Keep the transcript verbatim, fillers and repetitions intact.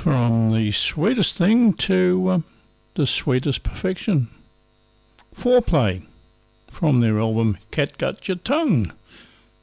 From the sweetest thing to uh, the sweetest perfection. Foreplay from their album Catgut Your Tongue.